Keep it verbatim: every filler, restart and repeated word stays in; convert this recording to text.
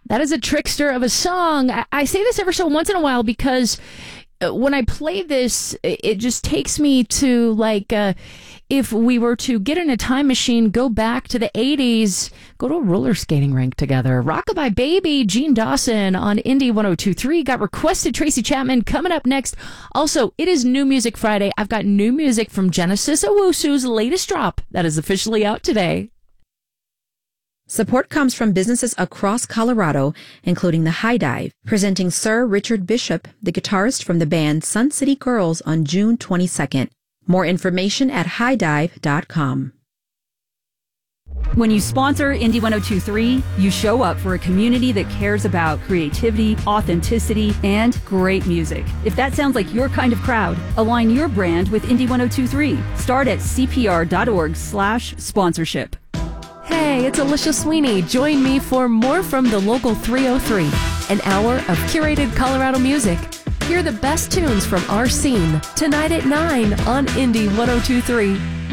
That is a trickster of a song. I, I say this ever so once in a while because when I play this, it just takes me to like, uh, if we were to get in a time machine, go back to the eighties, go to a roller skating rink together. Rockabye Baby, Gene Dawson on Indie one oh two point three. Got requested Tracy Chapman coming up next. Also, it is New Music Friday. I've got new music from Genesis Owusu's latest drop that is officially out today. Support comes from businesses across Colorado, including the High Dive, presenting Sir Richard Bishop, the guitarist from the band Sun City Girls, on June twenty-second. More information at high dive dot com. When you sponsor Indie one oh two point three, you show up for a community that cares about creativity, authenticity, and great music. If that sounds like your kind of crowd, align your brand with Indie one oh two point three. Start at c p r dot org slash sponsorship. Hey, it's Alicia Sweeney. Join me for more from the Local three oh three, an hour of curated Colorado music. Hear the best tunes from our scene tonight at nine on Indie one oh two point three.